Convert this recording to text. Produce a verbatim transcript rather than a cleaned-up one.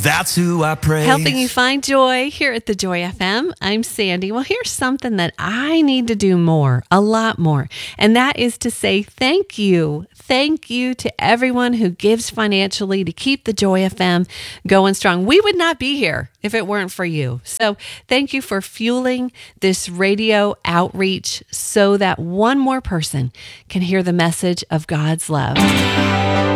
That's who I praise. Helping you find joy here at the Joy F M. I'm Sandy. Well, here's something that I need to do more, a lot more, and that is to say thank you. Thank you to everyone who gives financially to keep the Joy F M going strong. We would not be here if it weren't for you. So thank you for fueling this radio outreach so that one more person can hear the message of God's love.